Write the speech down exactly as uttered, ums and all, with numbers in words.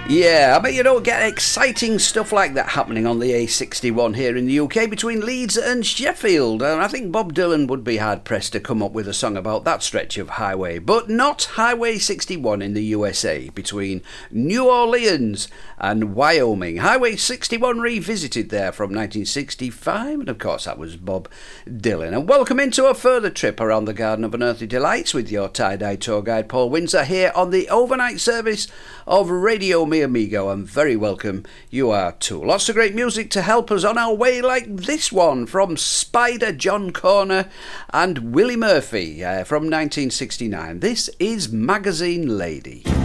Yeah, I bet you don't get exciting stuff like that happening on the A sixty-one here in the U K between Leeds and Sheffield. And I think Bob Dylan would be hard-pressed to come up with a song about that stretch of highway. But not Highway sixty-one in the U S A between New Orleans and Wyoming. Highway sixty-one revisited there from nineteen sixty-five. And of course that was Bob Dylan. And welcome into a further trip around the Garden of Unearthly Delights with your tie-dye tour guide Paul Windsor here on the overnight service of Radio Me Amigo, and very welcome you are too. Lots of great music to help us on our way, like this one from Spider John Corner and Willie Murphy uh, from nineteen sixty-nine. This is Magazine Lady.